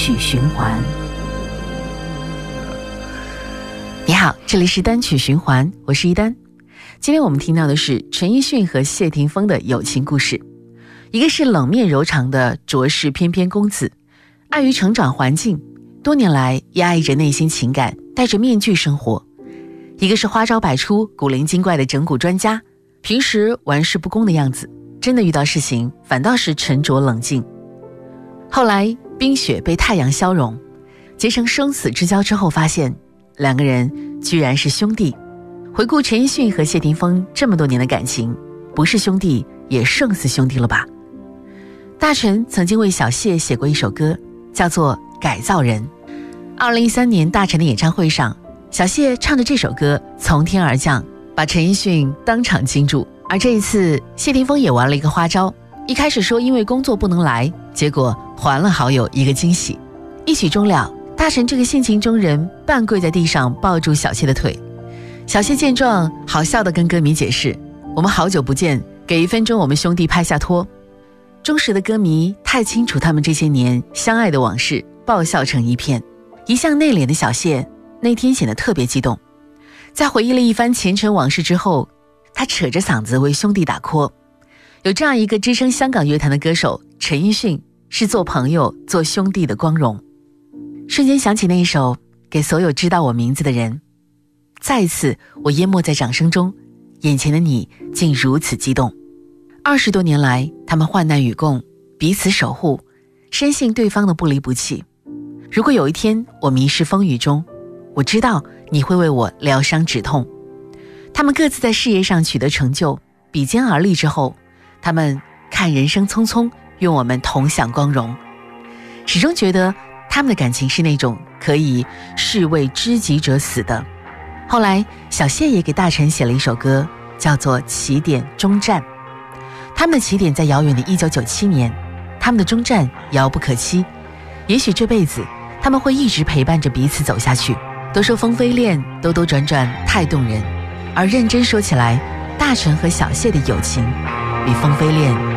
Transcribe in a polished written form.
曲循环。你好，这里是单曲循环，我是一丹。今天我们听到的是陈奕迅和谢霆锋的友情故事。一个是冷面柔肠的卓氏翩翩公子，碍于成长环境，多年来压抑着内心情感，戴着面具生活。一个是花招百出、古灵精怪的整蛊专家，平时玩世不恭的样子，真的遇到事情反倒是沉着冷静。后来冰雪被太阳消融，结成生死之交之后，发现两个人居然是兄弟。回顾陈奕迅和谢霆锋这么多年的感情，不是兄弟也胜似兄弟了吧。大陈曾经为小谢写过一首歌，叫做《改造人》。2013年大陈的演唱会上，小谢唱着这首歌从天而降，把陈奕迅当场惊住。而这一次谢霆锋也玩了一个花招，一开始说因为工作不能来，结果还了好友一个惊喜。一曲终了，大陈这个性情中人半跪在地上抱住小谢的腿。小谢见状好笑地跟歌迷解释，我们好久不见，给1分钟我们兄弟拍下拖。忠实的歌迷太清楚他们这些年相爱的往事，爆笑成一片。一向内敛的小谢那天显得特别激动，在回忆了一番前尘往事之后，他扯着嗓子为兄弟打 call。 有这样一个支撑香港乐坛的歌手陈奕迅，是做朋友做兄弟的光荣。瞬间想起那一首给所有知道我名字的人，再一次我淹没在掌声中，眼前的你竟如此激动。20多年来，他们患难与共，彼此守护，深信对方的不离不弃。如果有一天我迷失风雨中，我知道你会为我疗伤止痛。他们各自在事业上取得成就，比肩而立之后，他们看人生匆匆，愿我们同享光荣。始终觉得他们的感情是那种可以士为知己者死的。后来小谢也给大陈写了一首歌，叫做《起点终站》。他们的起点在遥远的1997年，他们的终站遥不可期。也许这辈子他们会一直陪伴着彼此走下去。都说风飞恋，兜兜转转太动人，而认真说起来，大陈和小谢的友情比风飞恋